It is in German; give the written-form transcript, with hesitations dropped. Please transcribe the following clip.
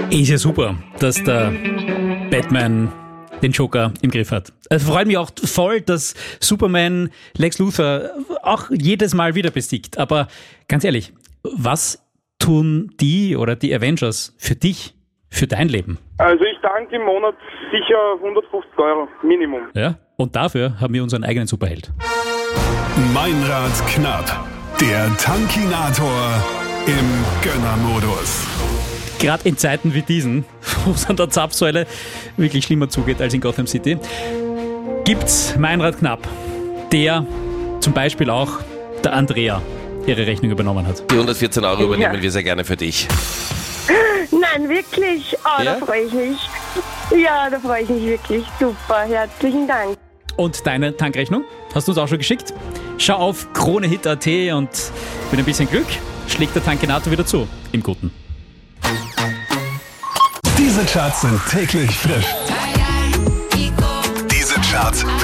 Ist ja super, dass der Batman den Joker im Griff hat. Es freut mich auch voll, dass Superman Lex Luthor auch jedes Mal wieder besiegt. Aber ganz ehrlich, was tun die oder die Avengers für dich, für dein Leben? Also ich tanke im Monat sicher 150 € Minimum. Ja, und dafür haben wir unseren eigenen Superheld. Meinrad Knapp, der Tankinator im Gönnermodus. Gerade in Zeiten wie diesen, wo es an der Zapfsäule wirklich schlimmer zugeht als in Gotham City, gibt's Meinrad Knapp, der zum Beispiel auch der Andrea ihre Rechnung übernommen hat. Die 114 € übernehmen wir sehr gerne für dich. Nein, wirklich? Oh, Ja? Da freue ich mich. Ja, da freue ich mich wirklich. Super, herzlichen Dank. Und deine Tankrechnung hast du uns auch schon geschickt? Schau auf KroneHit.at und mit ein bisschen Glück schlägt der Tankinator wieder zu, im Guten. Diese Charts sind täglich frisch. Diese Charts